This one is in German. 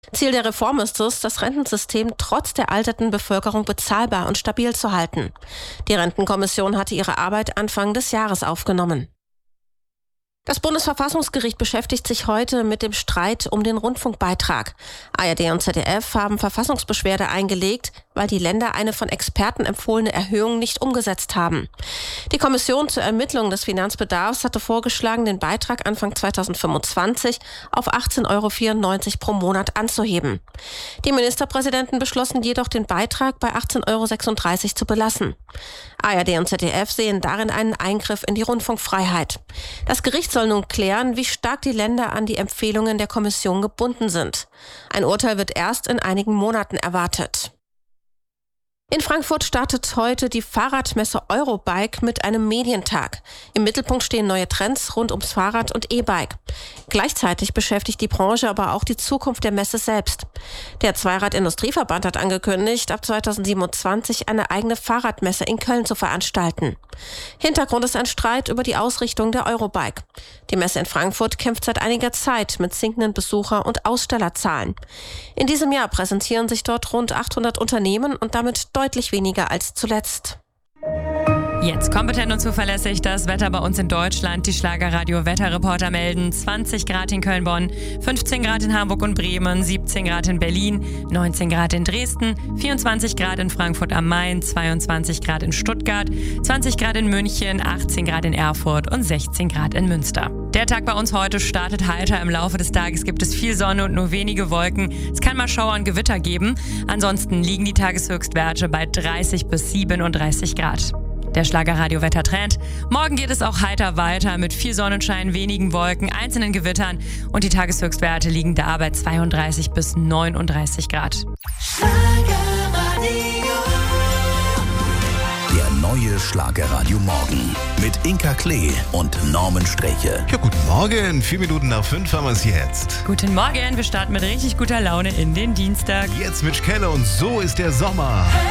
Ziel der Reform ist es, das Rentensystem trotz der alternden Bevölkerung bezahlbar und stabil zu halten. Die Rentenkommission hatte ihre Arbeit Anfang des Jahres aufgenommen. Das Bundesverfassungsgericht beschäftigt sich heute mit dem Streit um den Rundfunkbeitrag. ARD und ZDF haben Verfassungsbeschwerde eingelegt, weil die Länder eine von Experten empfohlene Erhöhung nicht umgesetzt haben. Die Kommission zur Ermittlung des Finanzbedarfs hatte vorgeschlagen, den Beitrag Anfang 2025 auf 18,94 € pro Monat anzuheben. Die Ministerpräsidenten beschlossen jedoch, den Beitrag bei 18,36 € zu belassen. ARD und ZDF sehen darin einen Eingriff in die Rundfunkfreiheit. Das Gericht soll nun klären, wie stark die Länder an die Empfehlungen der Kommission gebunden sind. Ein Urteil wird erst in einigen Monaten erwartet. In Frankfurt startet heute die Fahrradmesse Eurobike mit einem Medientag. Im Mittelpunkt stehen neue Trends rund ums Fahrrad und E-Bike. Gleichzeitig beschäftigt die Branche aber auch die Zukunft der Messe selbst. Der Zweirad-Industrieverband hat angekündigt, ab 2027 eine eigene Fahrradmesse in Köln zu veranstalten. Hintergrund ist ein Streit über die Ausrichtung der Eurobike. Die Messe in Frankfurt kämpft seit einiger Zeit mit sinkenden Besucher- und Ausstellerzahlen. In diesem Jahr präsentieren sich dort rund 800 Unternehmen und damit deutlich weniger als zuletzt. Jetzt kompetent und zuverlässig das Wetter bei uns in Deutschland. Die Schlagerradio-Wetterreporter melden 20 Grad in Köln-Bonn, 15 Grad in Hamburg und Bremen, 17 Grad in Berlin, 19 Grad in Dresden, 24 Grad in Frankfurt am Main, 22 Grad in Stuttgart, 20 Grad in München, 18 Grad in Erfurt und 16 Grad in Münster. Der Tag bei uns heute startet heiter. Im Laufe des Tages gibt es viel Sonne und nur wenige Wolken. Es kann mal Schauer und Gewitter geben. Ansonsten liegen die Tageshöchstwerte bei 30 bis 37 Grad. Der Schlagerradio-Wettertrend. Morgen geht es auch heiter weiter mit viel Sonnenschein, wenigen Wolken, einzelnen Gewittern und die Tageshöchstwerte liegen da bei 32 bis 39 Grad. Der neue Schlagerradio Morgen mit Inka Klee und Norman Streche. Ja, guten Morgen. 4 Minuten nach 5 haben wir es jetzt. Guten Morgen, wir starten mit richtig guter Laune in den Dienstag. Jetzt Mitch Keller und so ist der Sommer.